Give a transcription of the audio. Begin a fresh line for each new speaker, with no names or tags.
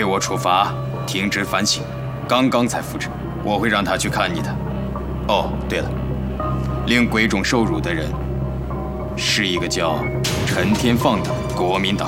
被我处罚，停职反省，刚刚才复职。我会让他去看你的。哦，对了，令鬼冢受辱的人是一个叫陈天放的国民党